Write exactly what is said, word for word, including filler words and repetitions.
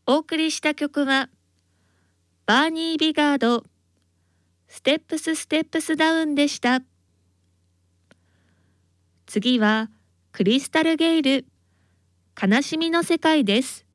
お送りした曲はバーニー・ビガードステップスステップスダウンでした。次はクリスタル・ゲイル悲しみの世界です。